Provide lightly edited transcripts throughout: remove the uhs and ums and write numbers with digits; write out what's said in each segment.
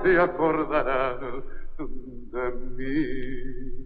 se acordará de mí.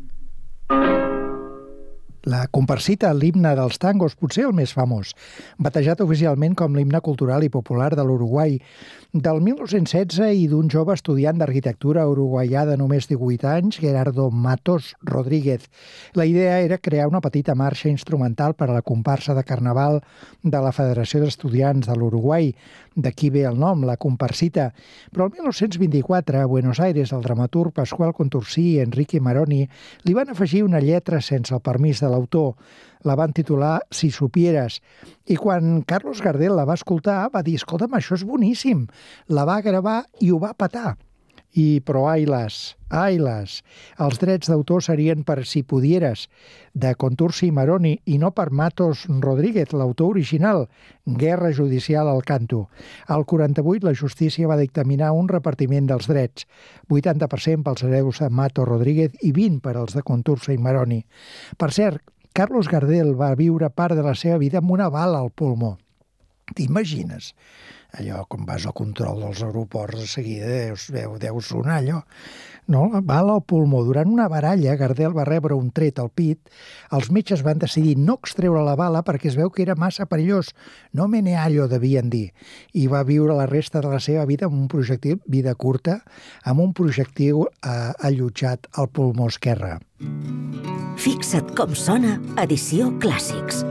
La comparsita, l'himne dels tangos, potser el més famós, batejat oficialment com l'himne cultural i popular de l'Uruguai, del 1916 i d'un jove estudiant d'arquitectura uruguaià de només 18 anys, Gerardo Matos Rodríguez. La idea era crear una petita marxa instrumental per a la comparsa de carnaval de la Federació d'Estudiants de l'Uruguai. D'aquí ve el nom, la comparsita. Però el 1924, a Buenos Aires, el dramaturg Pascual Contursi i Enrique Maroni li van afegir una lletra sense el permís de l'autor. La van titular Si supieres. I quan Carlos Gardel la va escoltar, va dir, escolta'm, això és boníssim. La va gravar i ho va petar. Però ailas, els drets d'autor serien per Si pudieres, de Contursi i Maroni, i no per Matos Rodríguez, l'autor original. Guerra judicial al canto. Al 48 la justícia va dictaminar un repartiment dels drets, 80% pels hereus de Matos Rodríguez i 20% per als de Contursi i Maroni. Per cert, Carlos Gardel va viure part de la seva vida amb una bala al pulmó. T'imagines? Allò, quan vas al control dels aeroports, de seguida deu sonar allò. No, la bala al pulmó. Durant una baralla, Gardel va rebre un tret al pit. Els metges van decidir no extreure la bala perquè es veu que era massa perillós. No meneallo, devien dir. I va viure la resta de la seva vida amb un projectil, vida curta, amb un projectil allotjat al pulmó esquerre. Fixa't com sona Edició Clàssics.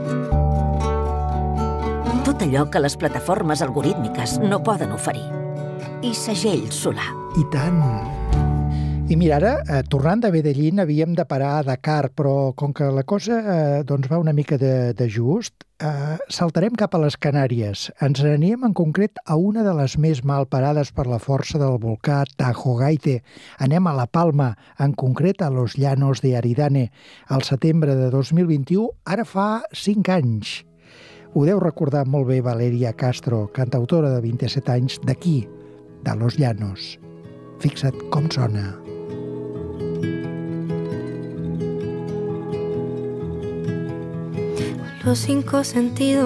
Tot allò que les plataformes algorítmiques no poden oferir. I segell solar. I tant! I mira, ara, tornant de Medellín, havíem de parar a Dakar, però com que la cosa va una mica de just, saltarem cap a les Canàries. Ens n'aníem en concret a una de les més mal parades per la força del volcà Tajo Gaite. Anem a La Palma, en concret a Los Llanos de Aridane, al setembre de 2021, ara fa 5 anys. Ho deu recordar molt bé Valeria Castro, cantautora de 27 anys d'aquí, de Los Llanos. Fixa't com sona. Los 5 sentidos